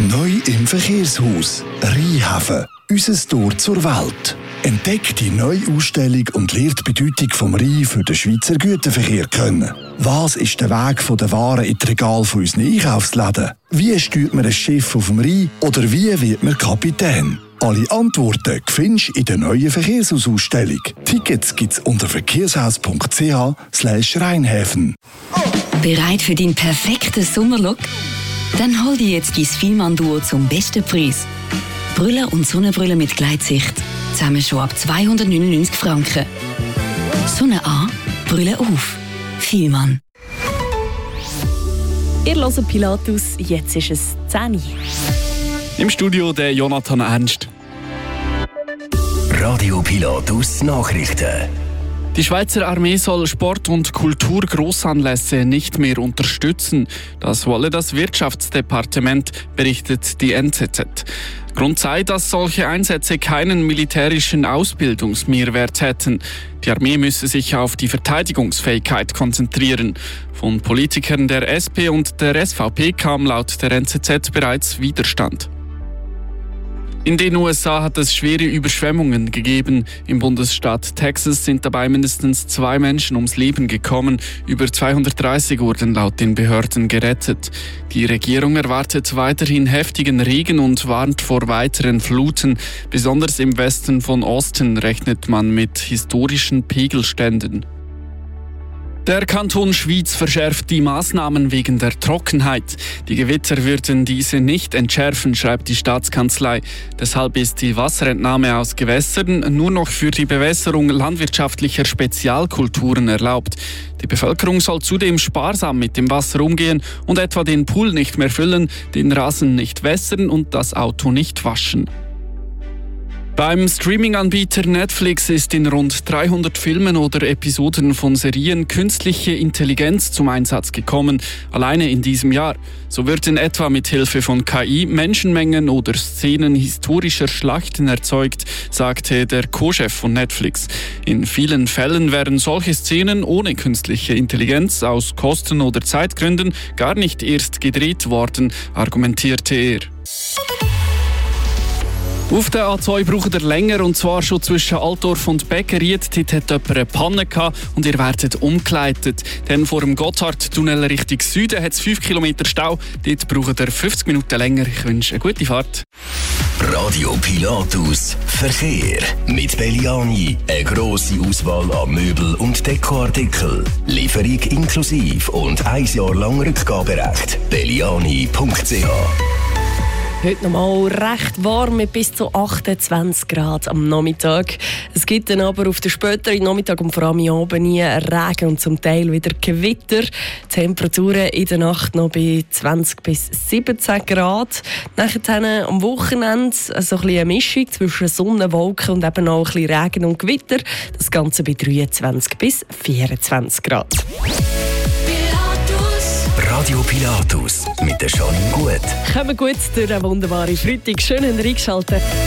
Neu im Verkehrshaus Rheinhafen. Unser Tor zur Welt. Entdeckt die neue Ausstellung und lernt die Bedeutung vom Rhein für den Schweizer Güterverkehr kennen. Was ist der Weg von den Waren in die Regale von unseren Einkaufsläden? Wie steuert man ein Schiff auf dem Rhein? Oder wie wird man Kapitän? Alle Antworten findest du in der neuen Verkehrshausausstellung. Tickets gibt's unter verkehrshaus.ch/Rheinhäfen. Bereit für deinen perfekten Sommerlook? Dann hol dir jetzt dein Fielmann-Duo zum besten Preis. Brille und Sonnenbrille mit Gleitsicht. Zusammen schon ab 299 Franken. Sonne an, Brille auf. Fielmann. Ihr hört Pilatus, jetzt ist es 10 Uhr. Im Studio der Jonathan Ernst. Radio Pilatus Nachrichten. Die Schweizer Armee soll Sport- und Kulturgrossanlässe nicht mehr unterstützen. Das wolle das Wirtschaftsdepartement, berichtet die NZZ. Grund sei, dass solche Einsätze keinen militärischen Ausbildungsmehrwert hätten. Die Armee müsse sich auf die Verteidigungsfähigkeit konzentrieren. Von Politikern der SP und der SVP kam laut der NZZ bereits Widerstand. In den USA hat es schwere Überschwemmungen gegeben. Im Bundesstaat Texas sind dabei mindestens 2 Menschen ums Leben gekommen. Über 230 wurden laut den Behörden gerettet. Die Regierung erwartet weiterhin heftigen Regen und warnt vor weiteren Fluten. Besonders im Westen von Austin rechnet man mit historischen Pegelständen. Der Kanton Schwyz verschärft die Maßnahmen wegen der Trockenheit. Die Gewitter würden diese nicht entschärfen, schreibt die Staatskanzlei. Deshalb ist die Wasserentnahme aus Gewässern nur noch für die Bewässerung landwirtschaftlicher Spezialkulturen erlaubt. Die Bevölkerung soll zudem sparsam mit dem Wasser umgehen und etwa den Pool nicht mehr füllen, den Rasen nicht wässern und das Auto nicht waschen. Beim Streaming-Anbieter Netflix ist in rund 300 Filmen oder Episoden von Serien künstliche Intelligenz zum Einsatz gekommen, alleine in diesem Jahr. So würden etwa mit Hilfe von KI Menschenmengen oder Szenen historischer Schlachten erzeugt, sagte der Co-Chef von Netflix. In vielen Fällen wären solche Szenen ohne künstliche Intelligenz aus Kosten- oder Zeitgründen gar nicht erst gedreht worden, argumentierte er. Auf der A2 braucht ihr länger, und zwar schon zwischen Altdorf und Beckeried. Dort hat jemand eine Panne gehabt und ihr werdet umgeleitet. Dann vor dem Gotthardtunnel Richtung Süden hat es 5 Kilometer Stau. Dort braucht ihr 50 Minuten länger. Ich wünsche eine gute Fahrt. Radio Pilatus Verkehr. Mit Belliani eine grosse Auswahl an Möbel- und Dekoartikeln. Lieferung inklusive und 1 Jahr lang Rückgaberecht. Belliani.ch. Heute noch mal recht warm mit bis zu 28 Grad am Nachmittag. Es gibt dann aber auf den späteren Nachmittag und vor allem am Abend Regen und zum Teil wieder Gewitter. Temperaturen in der Nacht noch bei 20 bis 17 Grad. Nachher am Wochenende so ein bisschen eine Mischung zwischen Sonne, Wolken und eben auch ein bisschen Regen und Gewitter. Das Ganze bei 23 bis 24 Grad. Radio Pilatus mit der Janine Gut. Kommen gut durch eine wunderbare Freitag. Schön, dass ihr eingeschaltet.